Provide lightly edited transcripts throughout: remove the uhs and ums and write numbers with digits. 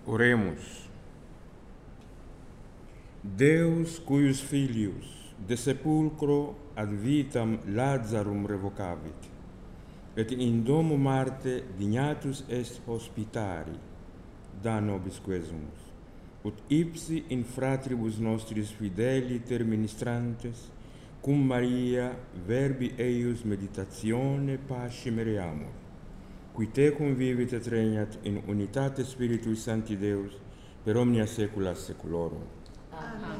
Oremus. Deus cuius filius de sepulcro ad vitam Lazarum revocavit, et in domo Marte dignatus est hospitari, da nobis quesumus, ut ipsi in fratribus nostris fideli terministrantes, cum Maria verbi eius meditatione pascem reamur, qui te convivit et regnat in unitate Spiritui Sancti Deus, per omnia saecula saeculorum. Amen.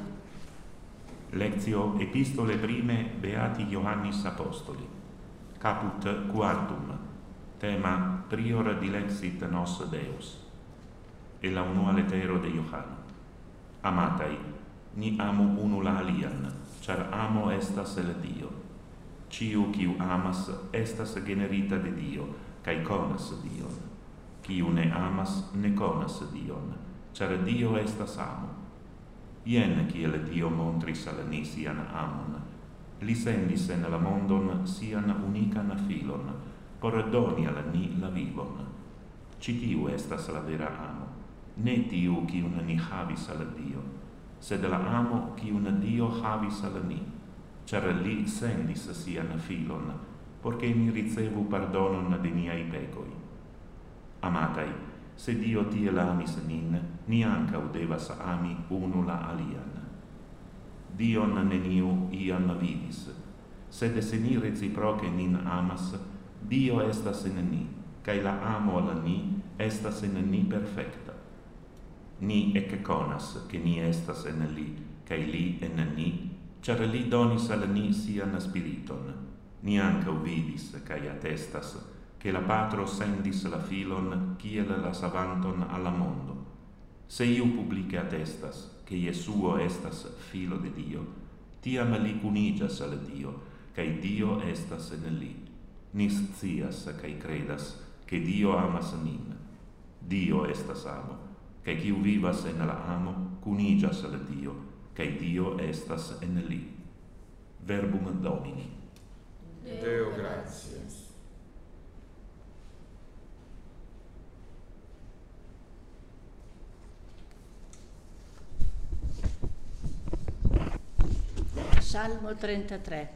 Lectio Epistole Prime Beati Ioannis Apostoli. Caput quartum. Tema Prior dilexit nos Deus. E la unua letero de Iohann. Amatai, ni amo unula alian, char amo estas el Dio. Ciu quiu amas estas generita de Dio, cae conas Dion. Ciu ne amas ne conas Dion, char Dio estas amo. Ien kiel Dio montris al ni sian amon, li sendis en la mondon sian unican filon, por doni al ni la vivon. Citiu estas la vera amo, ne tiu quiun ni havis al Dio, sed la amo quiun Dio havis al ni, char li sendis sian filon, porche mi ricevu pardonon de miai pecoi. Amatai, se Dio tiel amis nin, ni ancau devas ami unula alian. Dion neniu iam vidis, sed se ni reciproce nin amas, Dio estas in ni, cae la amo al ni estas in ni perfecta. Ni ec conas che ni estas en li, cae li en ni, char li donis al ni sian spiriton. Ni ancau vidis, cae attestas, che la Patro sendis la filon kiel la savanton alla mondo. Se iu publice attestas che Iesuo estas filo de Dio, tiam li cunigas al Dio, cae Dio estas en li. Ni scias cae credas che Dio amas nin. Dio estas amo, cae quiu vivas en la amo cunigas al Dio, cae Dio estas en li. Verbum Domini. Deo gratias. Salmo 33.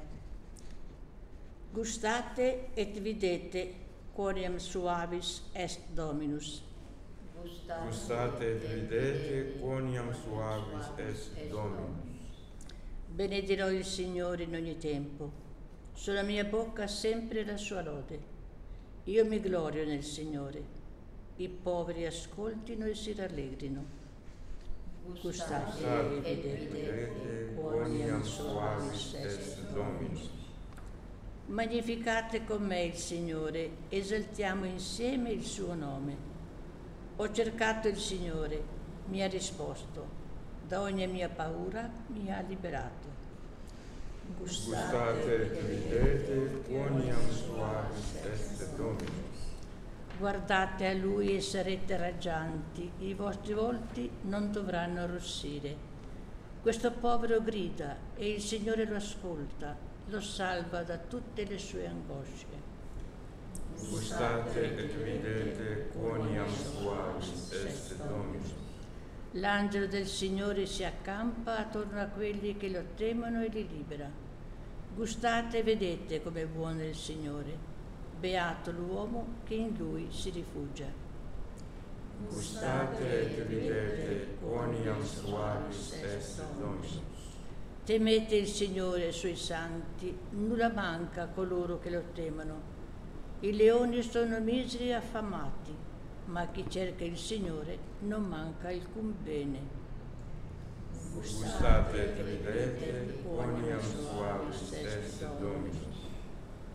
Gustate et videte quoniam suavis est Dominus. Gustate et videte quoniam suavis est Dominus. Benedirò il Signore in ogni tempo. Sulla mia bocca sempre la sua lode. Io mi glorio nel Signore. I poveri ascoltino e si rallegrino. Gustate e vedete quoniam suavis est Dominus. Magnificate con me il Signore, esaltiamo insieme il suo nome. Ho cercato il Signore, mi ha risposto, da ogni mia paura mi ha liberato. Gustate et videte quoniam suavis est Dominus. Guardate a Lui e sarete raggianti, i vostri volti non dovranno arrossire. Questo povero grida e il Signore lo ascolta, lo salva da tutte le sue angosce. Gustate et videte quoniam suavis est Dominus. L'angelo del Signore si accampa attorno a quelli che lo temono e li libera. Gustate e vedete com'è buono il Signore. Beato l'uomo che in Lui si rifugia. Gustate et videte quoniam suavis est Dominus. Temete il Signore e i Suoi santi, nulla manca a coloro che lo temono. I leoni sono miseri e affamati, ma a chi cerca il Signore non manca alcun bene. Gustate et videte quoniam suavis est Dominus.